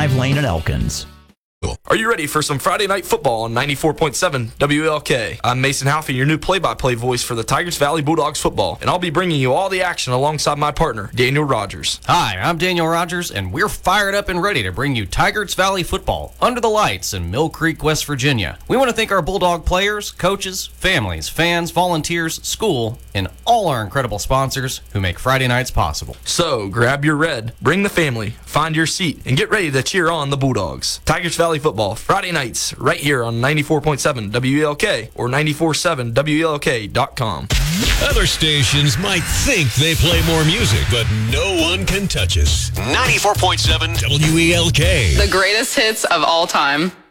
Drive Lane at Elkins. Are you ready for some Friday night football on 94.7 WLK? I'm Mason Halfie, your new play-by-play voice for the Tigers Valley Bulldogs football, and I'll be bringing you all the action alongside my partner, Daniel Rogers. Hi, I'm Daniel Rogers, and we're fired up and ready to bring you Tigers Valley football under the lights in Mill Creek, West Virginia. We want to thank our Bulldog players, coaches, families, fans, volunteers, school, and all our incredible sponsors who make Friday nights possible. So, grab your red, bring the family, find your seat, and get ready to cheer on the Bulldogs. Tigers Valley football, Friday nights, right here on 94.7 WLK or 947WLK.com. Other stations might think they play more music, but no one can touch us. 94.7 WELK. The greatest hits of all time.